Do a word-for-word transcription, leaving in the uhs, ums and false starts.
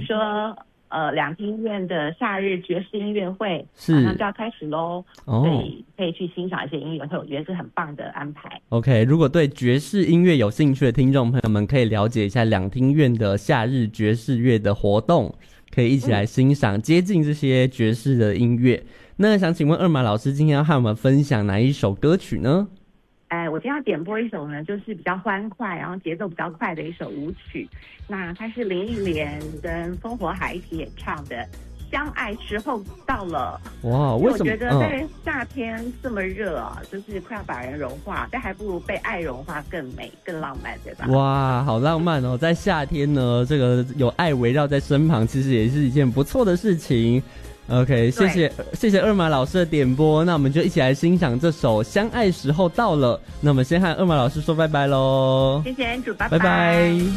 说呃两厅院的夏日爵士音乐会是马上就要开始喽， 哦， 所以可以去欣赏一些音乐会，我觉得是很棒的安排。 OK， 如果对爵士音乐有兴趣的听众朋友们，可以了解一下两厅院的夏日爵士乐的活动，可以一起来欣赏接近这些爵士的音乐。嗯、那想请问二马老师，今天要和我们分享哪一首歌曲呢？ 哎，我今天要点播一首呢，就是比较欢快，然后节奏比较快的一首舞曲。那它是林忆莲跟烽火海一起演唱的《相爱时候到了》。 哇，为什么？ 我觉得在夏天这么热啊，嗯、就是快要把人融化，但还不如被爱融化更美、更浪漫，对吧？ 哇，好浪漫哦！在夏天呢，这个有爱围绕在身旁，其实也是一件不错的事情。OK， 谢谢谢谢二马老师的点播，那我们就一起来欣赏这首《相爱时候到了》。那我们先和二马老师说拜拜喽， 谢谢安主，拜拜拜。